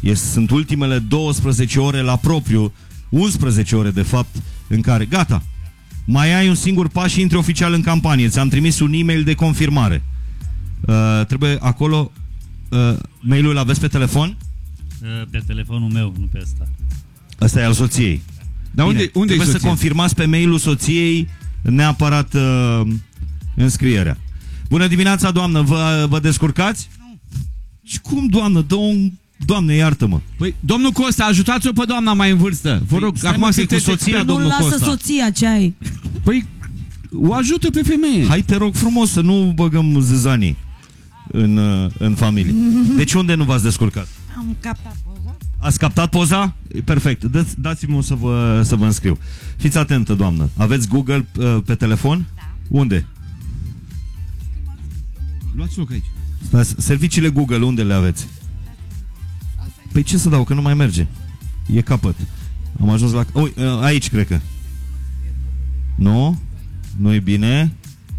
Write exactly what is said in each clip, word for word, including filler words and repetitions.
Sunt ultimele douăsprezece ore la propriu, unsprezece ore de fapt, în care, gata, mai ai un singur pas și intri oficial în campanie. Ți-am trimis un e-mail de confirmare. Uh, trebuie acolo, uh, mail-ul îl aveți pe telefon? Uh, pe telefonul meu, nu pe ăsta. Ăsta e al soției. Dar unde, unde trebuie să confirmați pe mail-ul soției neapărat uh, înscrierea. Bună dimineața, doamnă, vă, vă descurcați? Nu. Și cum, doamnă? Dă un... Doamne, iartă-mă. Păi, domnul Costa, ajutați-o pe doamna mai în vârstă. Vă rog, păi, acum să cu soția, domnul Costa. Nu lasă soția, ce ai? Păi, o ajută pe femeie. Hai, te rog frumos să nu băgăm zâzanii în, în familie. Deci unde nu v-ați descurcat? Am captat poza. Ați captat poza? Perfect. Dați-mi să vă, să vă înscriu. Fiți atentă, doamnă. Aveți Google uh, pe telefon? Da. Unde? Luați loc aici. Stați, serviciile Google, unde le aveți? Păi ce să dau, că nu mai merge. E capăt. Am ajuns la... Ui, aici, cred că. Nu? Nu e bine.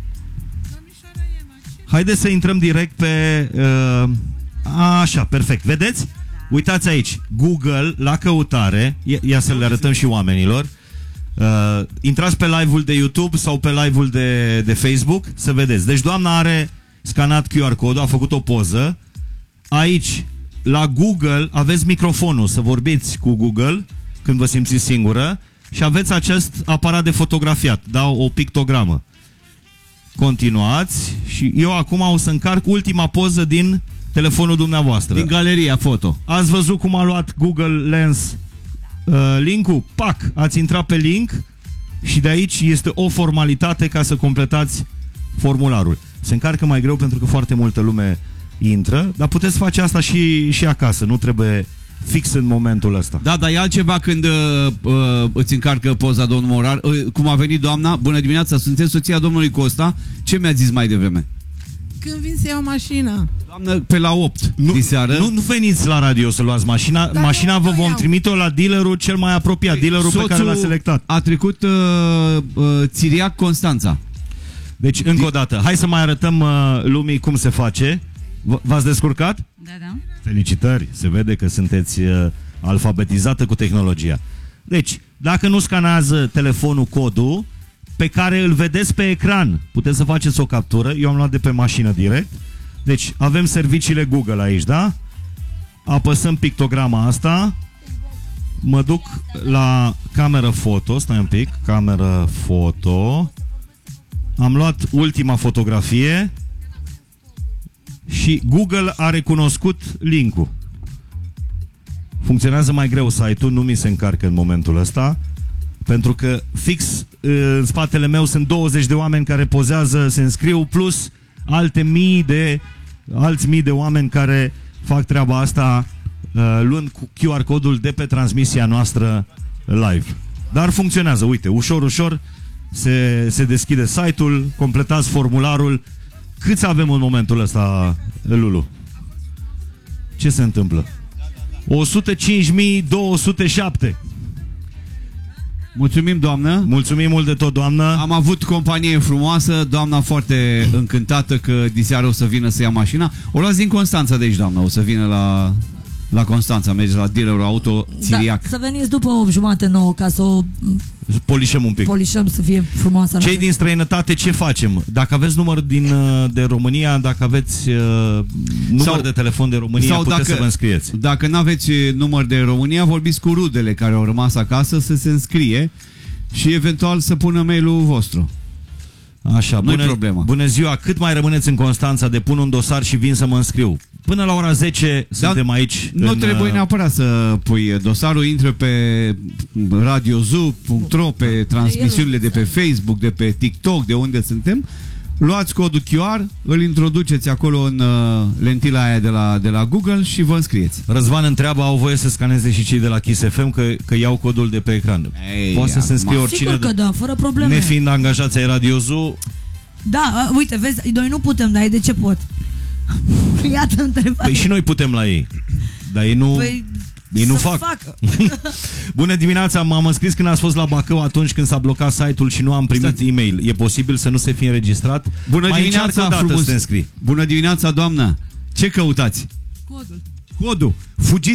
Haideți să intrăm direct pe... Uh, așa, perfect. Vedeți? Uitați aici. Google, la căutare. Ia, ia să le arătăm și oamenilor. Uh, intrați pe live-ul de YouTube sau pe live-ul de, de Facebook să vedeți. Deci doamna are scanat Q R code-ul, a făcut o poză. Aici... La Google aveți microfonul, să vorbiți cu Google când vă simțiți singură și aveți acest aparat de fotografiat, da, o pictogramă. Continuați și eu acum o să încarc ultima poză din telefonul dumneavoastră. Din galeria foto. Ați văzut cum a luat Google Lens uh, link-ul? Pac! Ați intrat pe link și de aici este o formalitate ca să completați formularul. Se încarcă mai greu pentru că foarte multă lume intră, dar puteți face asta și, și acasă, nu trebuie fix în momentul ăsta. Da, dar e altceva când uh, uh, îți încarcă poza domnul Morar. Uh, cum a venit doamna, bună dimineața, sunteți soția domnului Costa, ce mi-a zis mai devreme? Când vin să iau mașina. Doamnă, pe la opt nu, diseară. Nu, nu veniți la radio să luați mașina, dar mașina vă vom trimite-o la dealerul cel mai apropiat, dealerul pe care l-a selectat. A trecut uh, uh, Țiriac Constanța. Deci, încă o dată, hai să mai arătăm uh, lumii cum se face. V-ați descurcat? Da, da. Felicitări, se vede că sunteți uh, alfabetizată cu tehnologia. Deci, dacă nu scanează telefonul codul pe care îl vedeți pe ecran, puteți să faceți o captură. Eu am luat de pe mașină direct. Deci, avem serviciile Google aici, da? Apăsăm pictograma asta. Mă duc la cameră foto, stai un pic, cameră foto. Am luat ultima fotografie și Google a recunoscut link-ul. Funcționează mai greu site-ul, nu mi se încarcă în momentul ăsta, pentru că fix în spatele meu sunt douăzeci de oameni care pozează, se înscriu, plus alte mii de, alți mii de oameni care fac treaba asta luând cu Q R codul de pe transmisia noastră live. Dar funcționează, uite, ușor, ușor se, se deschide site-ul, completați formularul. Câți avem în momentul ăsta, Lulu? Ce se întâmplă? o sută cinci mii două sute șapte. Mulțumim, doamnă. Mulțumim mult de tot, doamnă. Am avut companie frumoasă, doamna foarte încântată că diseară o să vină să ia mașina. O luați din Constanța de aici, doamnă, o să vină la, la Constanța, mergeți la dealerul auto Țiriac. Da, să veniți după opt jumate nouă ca să o polișăm un pic. Polișăm să fie frumoasă. Cei din străinătate ce facem? Dacă aveți număr din, de România, dacă aveți uh, număr sau, de telefon de România, sau puteți dacă, să vă înscrieți. Dacă nu aveți număr de România, vorbiți cu rudele care au rămas acasă să se înscrie și eventual să pună mail-ul vostru. Așa, nu-i bună, problema. Bună ziua, cât mai rămâneți în Constanța? Depun un dosar și vin să mă înscriu. Până la ora zece da, suntem aici. Nu în, trebuie neapărat să pui dosarul, intră pe radiozoo punct ro, pe transmisiunile de pe Facebook, de pe TikTok, de unde suntem. Luați codul Q R, îl introduceți acolo în uh, lentila aia de la, de la Google și vă înscrieți. Răzvan întreabă, au voie să scaneze și cei de la Kiss F M că, că iau codul de pe ecran. Ei, poate să se înscrie oricine. Sigur că da, fără probleme. Nefiind angajați ai radiozoo. Da, uite, vezi, noi nu putem, dar ei de ce pot? Iată întrebarea. Păi și noi putem la ei. Dar ei nu... Păi, ei nu fac. Bună dimineața, m-am înscris când ați fost la Bacău atunci când s-a blocat site-ul și nu am primit Stați. e-mail. E posibil să nu se fie înregistrat? Bună Mai dimineața, frumos. Să te înscrii. Bună dimineața, doamnă. Ce căutați? Codul. Codul. Fugiți